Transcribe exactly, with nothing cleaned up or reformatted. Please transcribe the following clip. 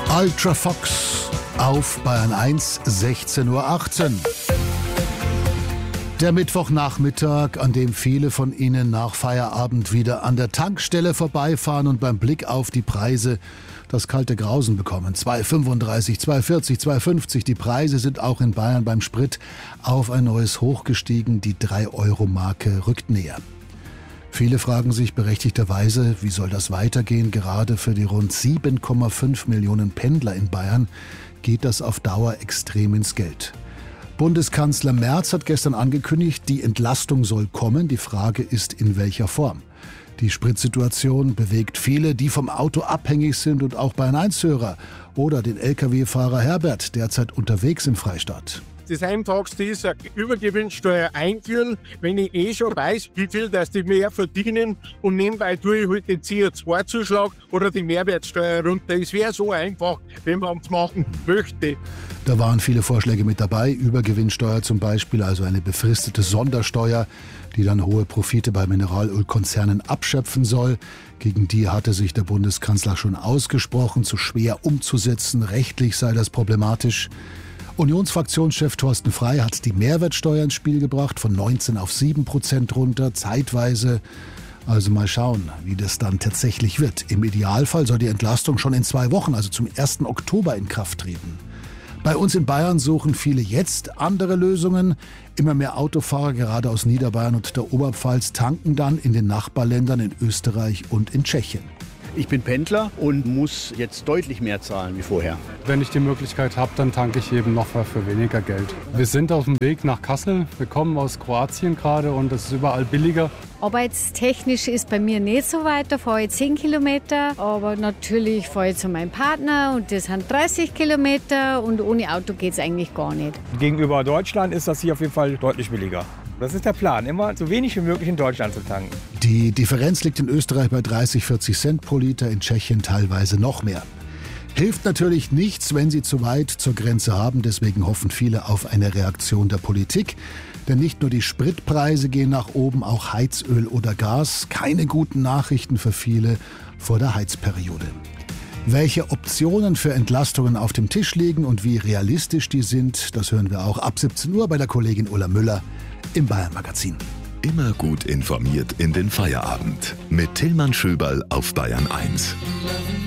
Ultra Fox auf Bayern eins, sechzehn Uhr achtzehn. Der Mittwochnachmittag, an dem viele von Ihnen nach Feierabend wieder an der Tankstelle vorbeifahren und beim Blick auf die Preise das kalte Grausen bekommen. zwei fünfunddreißig, zwei vierzig, zwei fünfzig. Die Preise sind auch in Bayern beim Sprit auf ein neues Hoch gestiegen. Die drei Euro Marke rückt näher. Viele fragen sich berechtigterweise, wie soll das weitergehen? Gerade für die rund sieben Komma fünf Millionen Pendler in Bayern geht das auf Dauer extrem ins Geld. Bundeskanzler Merz hat gestern angekündigt, die Entlastung soll kommen. Die Frage ist, in welcher Form. Die Spritsituation bewegt viele, die vom Auto abhängig sind und auch Bayern eins Hörer oder den L K W-Fahrer Herbert, derzeit unterwegs im Freistaat. Das Einfachste ist, eine Übergewinnsteuer einführen, wenn ich eh schon weiß, wie viel dass die mehr verdienen und nebenbei tue ich halt den C O zwei Zuschlag oder die Mehrwertsteuer runter. Es wäre so einfach, wenn man es machen möchte. Da waren viele Vorschläge mit dabei, Übergewinnsteuer zum Beispiel, also eine befristete Sondersteuer, die dann hohe Profite bei Mineralölkonzernen abschöpfen soll. Gegen die hatte sich der Bundeskanzler schon ausgesprochen, zu schwer umzusetzen, rechtlich sei das problematisch. Unionsfraktionschef Thorsten Frey hat die Mehrwertsteuer ins Spiel gebracht, von neunzehn auf sieben Prozent runter, zeitweise. Also mal schauen, wie das dann tatsächlich wird. Im Idealfall soll die Entlastung schon in zwei Wochen, also zum ersten Oktober, in Kraft treten. Bei uns in Bayern suchen viele jetzt andere Lösungen. Immer mehr Autofahrer, gerade aus Niederbayern und der Oberpfalz, tanken dann in den Nachbarländern in Österreich und in Tschechien. Ich bin Pendler und muss jetzt deutlich mehr zahlen wie vorher. Wenn ich die Möglichkeit habe, dann tanke ich eben noch für weniger Geld. Wir sind auf dem Weg nach Kassel. Wir kommen aus Kroatien gerade und es ist überall billiger. Arbeitstechnisch ist bei mir nicht so weit, da fahre ich zehn Kilometer. Aber natürlich fahre ich zu meinem Partner und das sind dreißig Kilometer und ohne Auto geht es eigentlich gar nicht. Gegenüber Deutschland ist das hier auf jeden Fall deutlich billiger. Das ist der Plan, immer so wenig wie möglich in Deutschland zu tanken. Die Differenz liegt in Österreich bei dreißig, vierzig Cent pro Liter, in Tschechien teilweise noch mehr. Hilft natürlich nichts, wenn Sie zu weit zur Grenze haben. Deswegen hoffen viele auf eine Reaktion der Politik. Denn nicht nur die Spritpreise gehen nach oben, auch Heizöl oder Gas. Keine guten Nachrichten für viele vor der Heizperiode. Welche Optionen für Entlastungen auf dem Tisch liegen und wie realistisch die sind, das hören wir auch ab siebzehn Uhr bei der Kollegin Ulla Müller im Bayern Magazin. Immer gut informiert in den Feierabend mit Tillmann Schöberl auf Bayern eins.